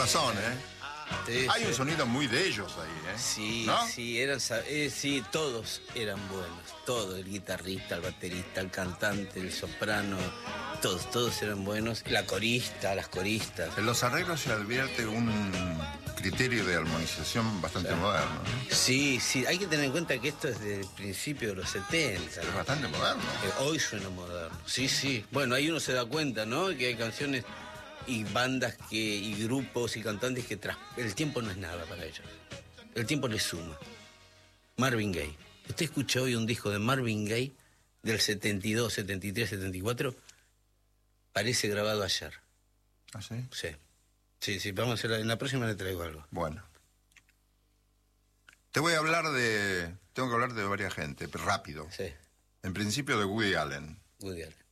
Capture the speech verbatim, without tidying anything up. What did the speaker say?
razón, ¿eh? Sí, Hay sí. un sonido muy de ellos ahí, ¿eh? Sí, ¿no? sí, eran, sa- eh, sí, todos eran buenos. Todos, el guitarrista, el baterista, el cantante, el soprano, todos, todos eran buenos. La corista, las coristas. En los arreglos se advierte un criterio de armonización bastante Claro. moderno, ¿no? Sí, sí, hay que tener en cuenta que esto es del principio de los setenta. Es bastante moderno. Eh, hoy suena moderno. Sí, sí. Bueno, ahí uno se da cuenta, ¿no? Que hay canciones y bandas que y grupos y cantantes que tras... el tiempo no es nada para ellos. El tiempo les suma. Marvin Gaye. Usted escuchó hoy un disco de Marvin Gaye del setenta y dos, setenta y tres, setenta y cuatro. Parece grabado ayer. ¿Ah, sí? Sí. Sí, sí, vamos a hacer, en la próxima le traigo algo. Bueno. Te voy a hablar de... Tengo que hablar de varias gente, rápido. Sí, En principio de Woody Allen. Woody Allen.